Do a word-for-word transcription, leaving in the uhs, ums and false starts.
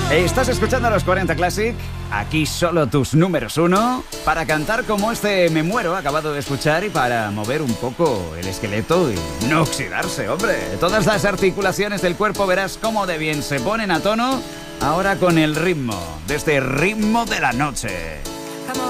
Estás escuchando los cuarenta Classic, aquí solo tus números uno, para cantar como este Me Muero, acabado de escuchar, y para mover un poco el esqueleto y no oxidarse, hombre. Todas las articulaciones del cuerpo verás cómo de bien se ponen a tono ahora con el ritmo, de este ritmo de la noche.